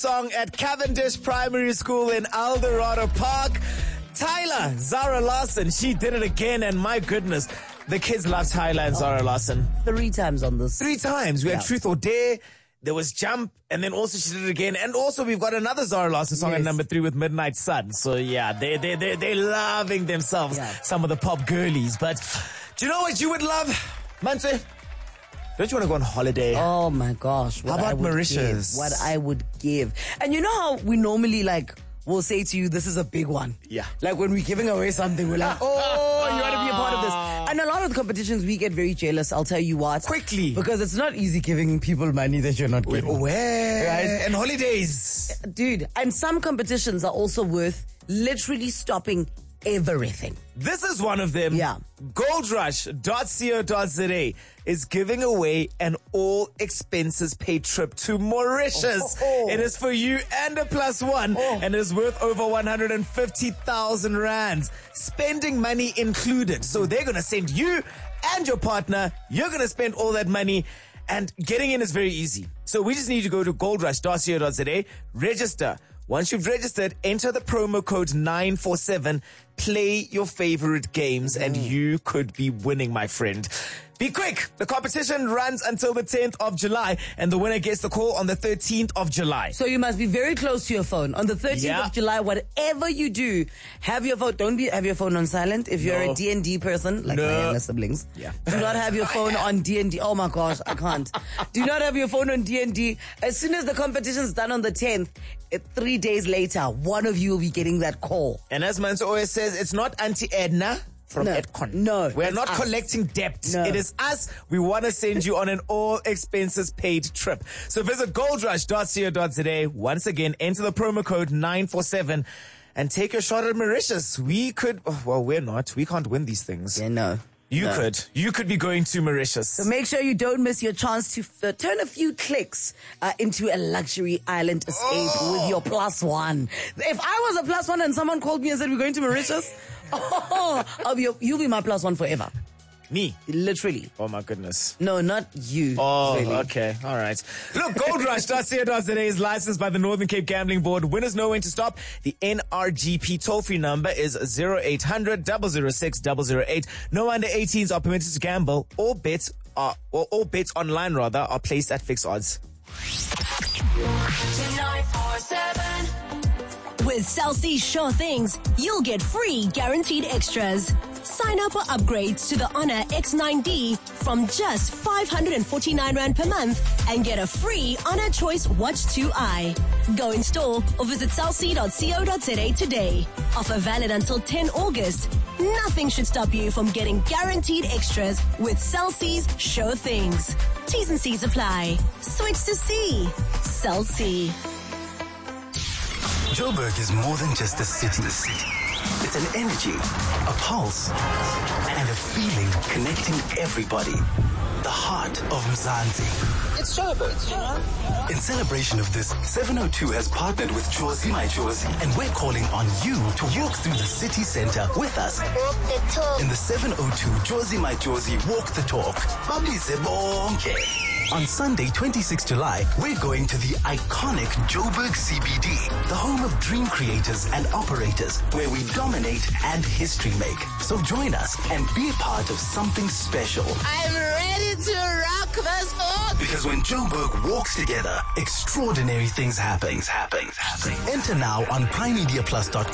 Song at Cavendish Primary School in Eldorado Park. Tyler, Zara Larson, she did it again, and my goodness, the kids love Tyler and Zara Larson. 3 times on this. 3 times. We had Truth or Dare, there was Jump, and then also she did it again. And also we've got another Zara Larson song at number 3 with Midnight Sun. So yeah, they're loving themselves, some of the pop girlies. But do you know what you would love, Manse? Don't you want to go on holiday? Oh my gosh. How about Mauritius? What I would give. And you know how we normally we'll say to you, this is a big one. Yeah. Like when we're giving away something, we're like, oh, you want to be a part of this. And a lot of the competitions, we get very jealous. I'll tell you what. Quickly. Because it's not easy giving people money that you're not giving. Where? Right? And holidays. Dude, and some competitions are also worth literally stopping everything. This is one of them. Yeah. Goldrush.co.za is giving away an all expenses paid trip to Mauritius. It is for you and a +1 and is worth over 150,000 rands. Spending money included. So they're going to send you and your partner. You're going to spend all that money. And getting in is very easy. So we just need to go to goldrush.co.za, register. Once you've registered, enter the promo code 947, play your favorite games, and you could be winning, my friend. Be quick! The competition runs until the 10th of July, and the winner gets the call on the 13th of July. So you must be very close to your phone. On the 13th of July, whatever you do, have your phone. Have your phone on silent. If you're a D&D person, like my younger siblings, do not have your phone on D&D. Oh my gosh, I can't. Do not have your phone on D&D. As soon as the competition's done on the 10th, 3 days later, one of you will be getting that call. And as Manso always says, it's not Auntie Edna from Edcon. No. We're not collecting debt. No. It is us. We want to send you on an all expenses paid trip. So visit goldrush.co.za. Once again, enter the promo code 947 and take your shot at Mauritius. We could, we're not. We can't win these things. Yeah, no. You could. You could be going to Mauritius. So make sure you don't miss your chance to turn a few clicks into a luxury island escape with your +1. If I was a +1 and someone called me and said we're going to Mauritius, you'll be my +1 forever. Me? Literally. Oh my goodness. No, not you. Oh, really. Okay. All right. Look, goldrush.co.za is licensed by the Northern Cape Gambling Board. Winners know when to stop. The NRGP toll-free number is 0800 006 008. No under 18s are permitted to gamble. All bets online are placed at fixed odds. 947. With Cell C Sure Things, you'll get free guaranteed extras. Sign up for upgrades to the Honor X9D from just 549 Rand per month and get a free Honor Choice Watch 2i. Go in store or visit cellc.co.za today. Offer valid until 10 August. Nothing should stop you from getting guaranteed extras with Cell C's Sure Things. T's and C's apply. Switch to C. Cell C. Joburg is more than just a city. It's an energy, a pulse, and a feeling connecting everybody. The heart of Mzansi. It's Joburg, you know? In celebration of this, 702 has partnered with Jozi My Jozi, and we're calling on you to walk through the city center with us. Walk the talk. In the 702 Jozi My Jozi Walk the Talk. Babize bonke. On Sunday, 26 July, we're going to the iconic Joburg CBD, the home of dream creators and operators, where we dominate and history make. So join us and be a part of something special. I'm ready to rock this book. Because when Joburg walks together, extraordinary things happen. Enter now on primediaplus.com.